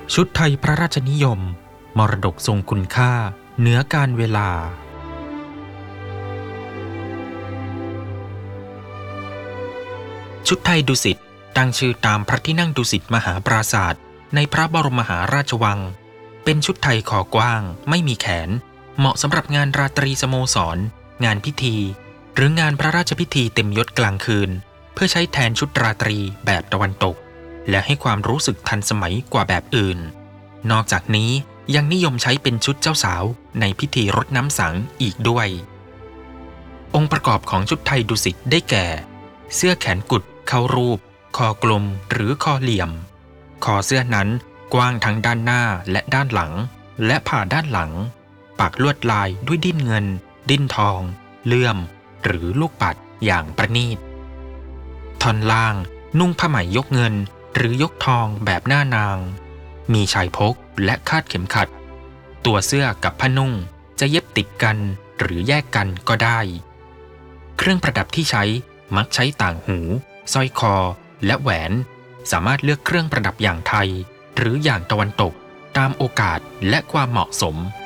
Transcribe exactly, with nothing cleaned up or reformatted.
ชุดไทยพระราชนิยมมรดกทรงคุณค่าเหนือการเวลาชุดไทยดุสิตตั้งชื่อตามพระที่นั่งดุสิตมหาปราสาทในพระบรมมหาราชวังเป็นชุดไทยคอกว้างไม่มีแขนเหมาะสำหรับงานราตรีสโมสรงานพิธีหรืองานพระราชพิธีเต็มยศกลางคืนเพื่อใช้แทนชุดราตรีแบบตะวันตกและให้ความรู้สึกทันสมัยกว่าแบบอื่นนอกจากนี้ยังนิยมใช้เป็นชุดเจ้าสาวในพิธีรดน้ำสังอีกด้วยองค์ประกอบของชุดไทยดุสิตได้แก่เสื้อแขนกุดเข้ารูปคอกลมหรือคอเหลี่ยมคอเสื้อนั้นกว้างทั้งด้านหน้าและด้านหลังและผ่าด้านหลังปักลวดลายด้วยดิ้นเงินดิ้นทองเลื่อมหรือลูกปัดอย่างประณีตท่อนล่างนุ่งผ้าไหมยกเงินหรือยกทองแบบหน้านางมีชายพกและคาดเข็มขัดตัวเสื้อกับผ้านุ่งจะเย็บติดกันหรือแยกกันก็ได้เครื่องประดับที่ใช้มักใช้ต่างหูสร้อยคอและแหวนสามารถเลือกเครื่องประดับอย่างไทยหรืออย่างตะวันตกตามโอกาสและความเหมาะสม